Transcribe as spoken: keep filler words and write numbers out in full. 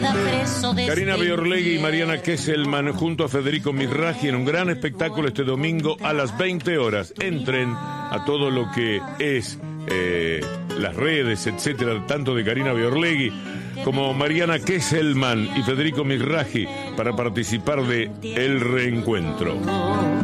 Karina Biorlegui y Mariana Kesselman junto a Federico Mizrahi en un gran espectáculo este domingo a las veinte horas. Entren a todo lo que es eh, las redes, etcétera, tanto de Karina Biorlegui como Mariana Kesselman y Federico Mizrahi para participar de El Reencuentro.